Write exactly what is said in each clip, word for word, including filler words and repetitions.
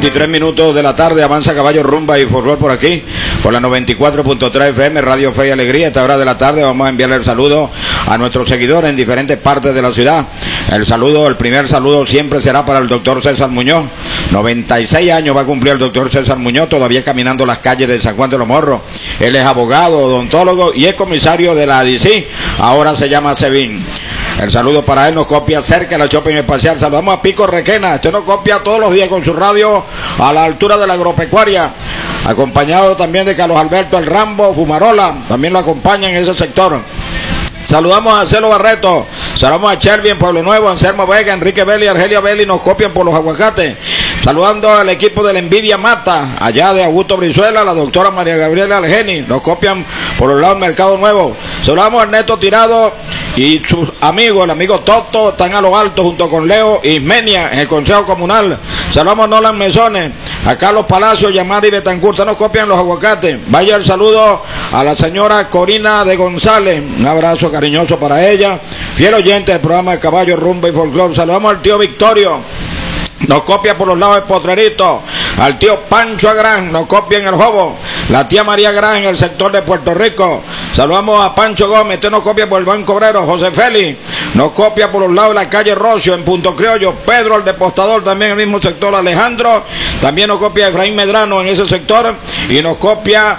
veintitrés minutos de la tarde, avanza Caballo, Rumba y Folclor por aquí, por la noventa y cuatro punto tres F M, Radio Fe y Alegría. A esta hora de la tarde vamos a enviarle el saludo a nuestros seguidores en diferentes partes de la ciudad. El saludo, el primer saludo siempre será para el doctor César Muñoz. noventa y seis años va a cumplir el doctor César Muñoz, todavía caminando las calles de San Juan de los Morros. Él es abogado, odontólogo y es comisario de la A D C, ahora se llama SEBIN. El saludo para él, nos copia cerca de la Shopping Espacial. Saludamos a Pico Requena, este nos copia todos los días con su radio a la altura de la agropecuaria, acompañado también de Carlos Alberto El Rambo Fumarola, también lo acompaña en ese sector. Saludamos a Celo Barreto, saludamos a Chervi en Pueblo Nuevo, Anselmo Vega, Enrique Belli, Argelia Belli, nos copian por los aguacates. Saludando al equipo de la Envidia Mata, allá de Augusto Brizuela, la doctora María Gabriela Algeni, nos copian por los lados del Mercado Nuevo. Saludamos a Ernesto Tirado y sus amigos, el amigo Toto, están a lo alto junto con Leo Ismenia en el Consejo Comunal. Saludamos a Nolan Mesones, a Carlos Palacios, Yamari Betancourt, nos copian los aguacates. Vaya el saludo a la señora Corina de González, un abrazo cariñoso para ella, fiel oyente del programa de Caballo, Rumba y Folclor. Saludamos al tío Victorio, nos copia por los lados de Potrerito, al tío Pancho Agrán, nos copia en el Jobo, la tía María Agrán en el sector de Puerto Rico. Saludamos a Pancho Gómez, este nos copia por el Banco Obrero. José Félix nos copia por los lados de la calle Rocio en Punto Criollo. Pedro el Depostador también en el mismo sector. Alejandro también nos copia Efraín Medrano en ese sector y nos copia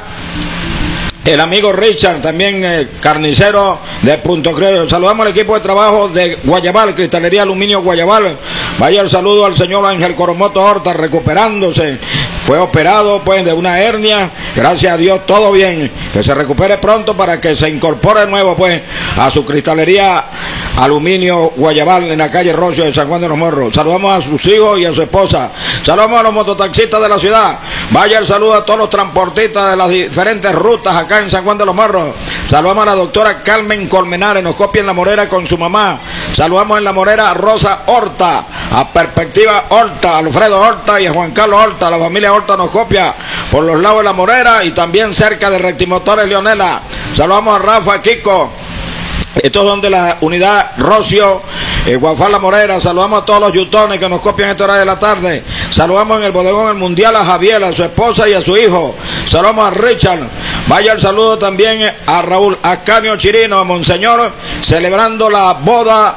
el amigo Richard, también eh, carnicero de Punto Criollo. Saludamos al equipo de trabajo de Guayabal, Cristalería Aluminio Guayabal. Vaya el saludo al señor Ángel Coromoto Horta, recuperándose. Fue operado pues de una hernia, gracias a Dios todo bien, que se recupere pronto para que se incorpore de nuevo pues a su Cristalería Aluminio Guayabal en la calle Rocio de San Juan de los Morros. Saludamos a sus hijos y a su esposa. Saludamos a los mototaxistas de la ciudad. Vaya el saludo a todos los transportistas de las diferentes rutas acá en San Juan de los Morros. Saludamos a la doctora Carmen Colmenares, nos copia en La Morera con su mamá. Saludamos en La Morera a Rosa Horta, a Perspectiva Horta, a Alfredo Horta y a Juan Carlos Horta. La familia Horta nos copia por los lados de La Morera y también cerca de Rectimotores Leonela. Saludamos a Rafa Kiko. Estos son de la unidad Rocio, eh, Guafá La Morera. Saludamos a todos los yutones que nos copian esta hora de la tarde. Saludamos en el bodegón El Mundial a Javier, a su esposa y a su hijo. Saludamos a Richard. Vaya el saludo también a Raúl Ascanio Chirino, a Monseñor, celebrando la boda,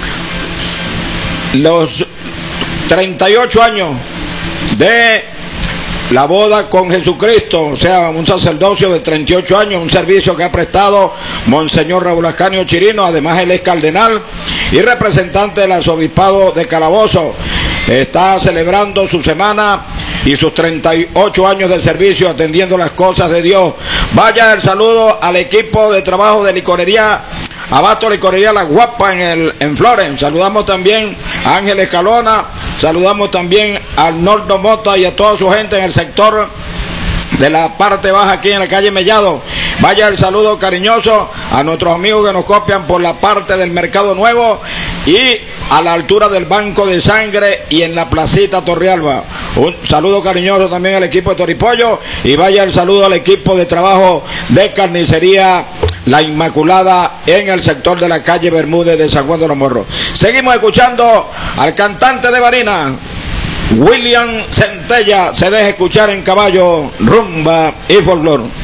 los treinta y ocho años de la boda con Jesucristo, o sea, un sacerdocio de treinta y ocho años, un servicio que ha prestado Monseñor Raúl Ascanio Chirino. Además él es cardenal y representante del arzobispado de Calabozo. Está celebrando su semana y sus treinta y ocho años de servicio atendiendo las cosas de Dios. Vaya el saludo al equipo de trabajo de licorería Abasto Licorería La Guapa en, el, en Flores. Saludamos también a Ángel Escalona, saludamos también al Nordo Mota y a toda su gente en el sector de la parte baja aquí en la calle Mellado. Vaya el saludo cariñoso a nuestros amigos que nos copian por la parte del Mercado Nuevo y a la altura del Banco de Sangre y en la placita Torrealba. Un saludo cariñoso también al equipo de Toripollo y vaya el saludo al equipo de trabajo de Carnicería La Inmaculada en el sector de la calle Bermúdez de San Juan de los Morros. Seguimos escuchando al cantante de Barinas, William Centella. Se deja escuchar en Caballo, Rumba y Folclor.